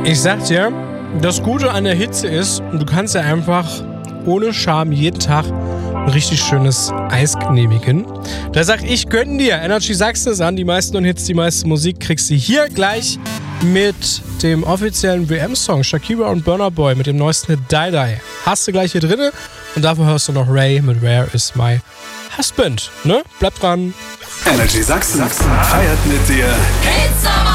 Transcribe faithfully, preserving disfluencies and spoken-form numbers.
Ich sag dir, das Gute an der Hitze ist, du kannst ja einfach ohne Scham jeden Tag ein richtig schönes Eis genehmigen. Da sag ich, gönn dir. Energy sagst es an, die meisten und Hits, die meiste Musik kriegst du hier gleich mit dem offiziellen W M-Song Shakira und Burna Boy mit dem neuesten Hit Die Die. Hast du gleich hier drin und dafür hörst du noch Ray mit Where Is My Husband. Ne? Bleib dran. Energy Sachsen feiert mit dir.